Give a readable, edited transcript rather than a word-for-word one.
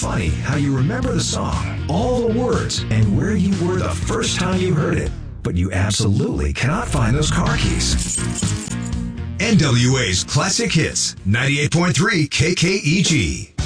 funny how you remember the song, all the words, and where you were the first time you heard it, but you absolutely cannot find those car keys. NWA's Classic Hits, 98.3 KKEG.